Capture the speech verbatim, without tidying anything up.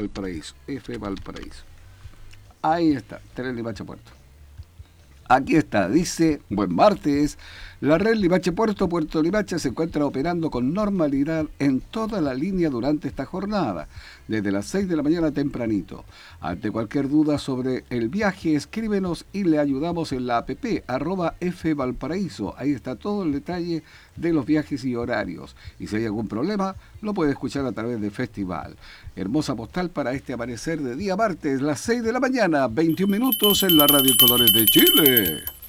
Valparaíso. F Valparaíso. Ahí está, Tren Limache Puerto. Aquí está, dice, buen martes, la red Limache Puerto, Puerto Limache se encuentra operando con normalidad en toda la línea durante esta jornada, desde las seis de la mañana tempranito. Ante cualquier duda sobre el viaje, escríbenos y le ayudamos en la app, arroba F Valparaíso. Ahí está todo el detalle de los viajes y horarios. Y si hay algún problema, lo puede escuchar a través de Festival. Hermosa postal para este amanecer de día martes, las seis de la mañana, veintiún minutos en la Radio Colores de Chile.